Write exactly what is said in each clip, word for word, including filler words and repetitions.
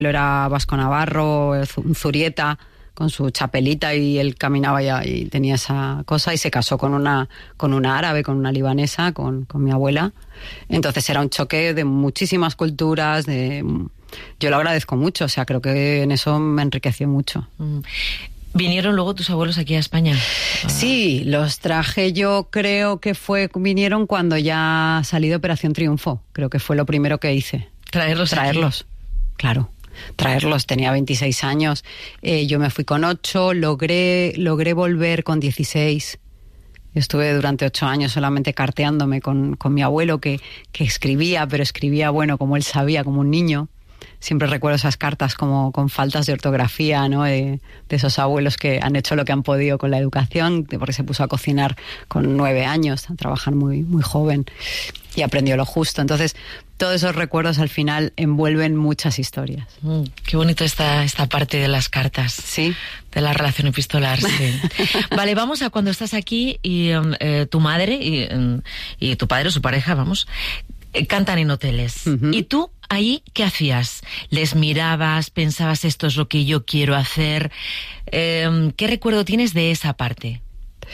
era vasco navarro, un zurieta, con su chapelita, y él caminaba ya y tenía esa cosa, y se casó con una con una árabe, con una libanesa, con, con mi abuela. Entonces era un choque de muchísimas culturas, de yo lo agradezco mucho, o sea, creo que en eso me enriqueció mucho. Mm. ¿Vinieron luego tus abuelos aquí a España? Sí, los traje yo, creo que fue vinieron cuando ya salí de Operación Triunfo, creo que fue lo primero que hice. ¿Traerlos Traerlos, aquí? Claro. Traerlos, tenía veintiséis años, eh, yo me fui con ocho, logré, logré volver con dieciséis. Estuve durante ocho años solamente carteándome con, con mi abuelo, que, que escribía, pero escribía, bueno, como él sabía, como un niño. Siempre recuerdo esas cartas como con faltas de ortografía, ¿no? De, de esos abuelos que han hecho lo que han podido con la educación, porque se puso a cocinar con nueve años, a trabajar muy, muy joven, y aprendió lo justo. Entonces, todos esos recuerdos al final envuelven muchas historias. Mm, qué bonito esta, esta parte de las cartas. Sí. De la relación epistolar, sí. Vale, vamos a cuando estás aquí y eh, tu madre y, y tu padre, su pareja, vamos, eh, cantan en hoteles. Uh-huh. ¿Y tú ahí qué hacías? ¿Les mirabas? ¿Pensabas esto es lo que yo quiero hacer? Eh, ¿Qué recuerdo tienes de esa parte?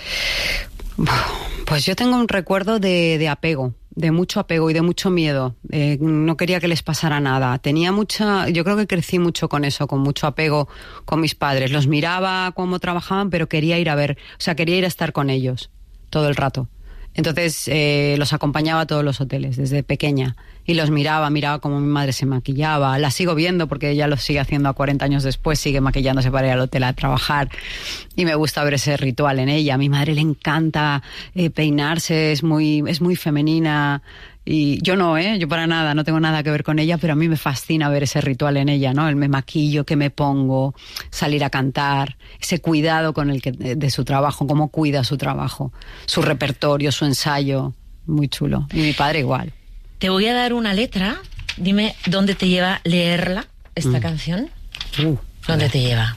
Pues yo tengo un recuerdo de, de apego, de mucho apego y de mucho miedo. Eh, no quería que les pasara nada. Tenía mucha, yo creo que crecí mucho con eso, con mucho apego con mis padres. Los miraba cómo trabajaban, pero quería ir a ver, o sea, quería ir a estar con ellos todo el rato. Entonces eh, los acompañaba a todos los hoteles desde pequeña y los miraba, miraba cómo mi madre se maquillaba. La sigo viendo porque ella lo sigue haciendo a cuarenta años después, sigue maquillándose para ir al hotel a trabajar, y me gusta ver ese ritual en ella. A mi madre le encanta eh, peinarse, es muy, es muy femenina. Y yo no, ¿eh? Yo para nada, no tengo nada que ver con ella, pero a mí me fascina ver ese ritual en ella, ¿no? El me maquillo, que me pongo, salir a cantar, ese cuidado con el que de su trabajo, cómo cuida su trabajo, su repertorio, su ensayo, muy chulo. Y mi padre igual. Te voy a dar una letra, dime dónde te lleva leerla, esta mm. canción. Uh, ¿Dónde te lleva?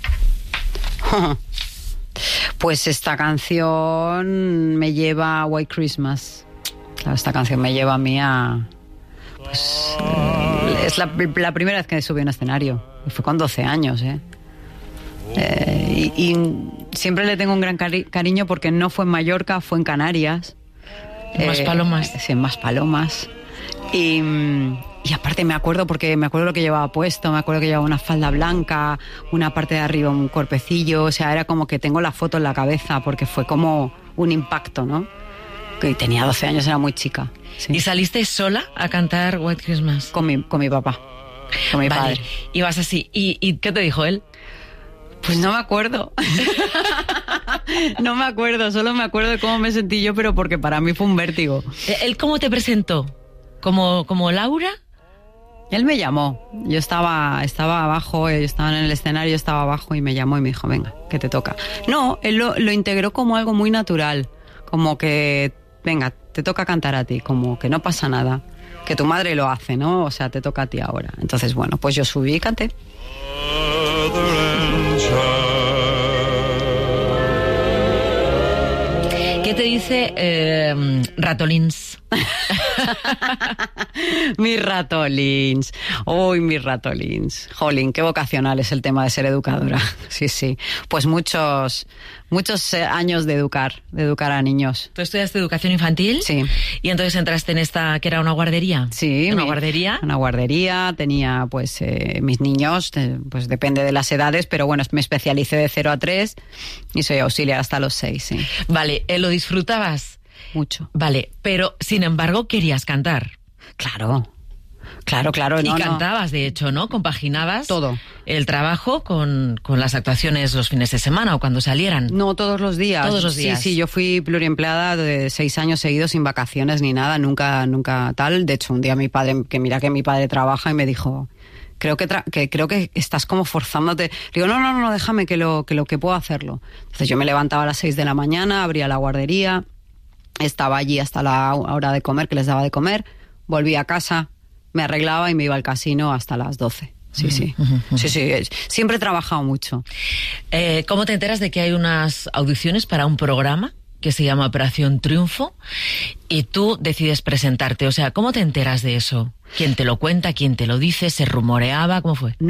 Pues esta canción me lleva a White Christmas. Claro, esta canción me lleva a mí a... Pues, eh, es la, la primera vez que subí a un escenario. Fue con doce años, ¿eh? eh y, y siempre le tengo un gran cari- cariño porque no fue en Mallorca, fue en Canarias. En Maspalomas. Eh, sí, en Maspalomas. Y, y aparte me acuerdo, porque me acuerdo lo que llevaba puesto, me acuerdo que llevaba una falda blanca, una parte de arriba un cuerpecillo, o sea, era como que tengo la foto en la cabeza porque fue como un impacto, ¿no? Y tenía doce años, era muy chica. Sí. ¿Y saliste sola a cantar White Christmas? Con mi, con mi papá, con mi vale. padre. Y vas así. ¿Y, ¿Y qué te dijo él? Pues no me acuerdo. No me acuerdo, solo me acuerdo de cómo me sentí yo, pero porque para mí fue un vértigo. ¿Él cómo te presentó? ¿Como, como Laura? Él me llamó. Yo estaba, estaba abajo, estaba en el escenario, estaba abajo y me llamó y me dijo, venga, que te toca. No, él lo, lo integró como algo muy natural, como que... venga, te toca cantar a ti, como que no pasa nada, que tu madre lo hace, ¿no? O sea, te toca a ti ahora. Entonces, bueno, pues yo subí y canté. ¿Qué te dice eh, Ratolins? Mis ratolins. Uy, mis ratolins. Jolín, qué vocacional es el tema de ser educadora. Sí, sí. Pues muchos, muchos años de educar, de educar a niños. ¿Tú estudiaste educación infantil? Sí. ¿Y entonces entraste en esta, que era una guardería? Sí. ¿Una mi, guardería? Una guardería. Tenía, pues, eh, mis niños, eh, pues depende de las edades, pero bueno, me especialicé de cero a tres y soy auxiliar hasta los seis, sí. Vale, ¿eh, ¿lo disfrutabas? Mucho. Vale, pero sin embargo querías cantar. Claro, claro, claro. Y no, cantabas, no. de hecho, ¿no? Compaginabas todo. El trabajo con, con las actuaciones los fines de semana o cuando salieran. No, todos los días. Todos los días. Sí, sí, yo fui pluriempleada de seis años seguidos sin vacaciones ni nada, nunca, nunca tal. De hecho, un día mi padre, que mira que mi padre trabaja y me dijo... Creo que, tra- que creo que estás como forzándote. Digo, no, no, no, déjame que lo que lo que puedo hacerlo. Entonces yo me levantaba a las seis de la mañana, abría la guardería, estaba allí hasta la hora de comer, que les daba de comer, volvía a casa, me arreglaba y me iba al casino hasta las doce. Sí, sí. Uh-huh. Sí, sí. Siempre he trabajado mucho. Eh, ¿Cómo te enteras de que hay unas audiciones para un programa que se llama Operación Triunfo, y tú decides presentarte. O sea, ¿cómo te enteras de eso? ¿Quién te lo cuenta? ¿Quién te lo dice? ¿Se rumoreaba? ¿Cómo fue?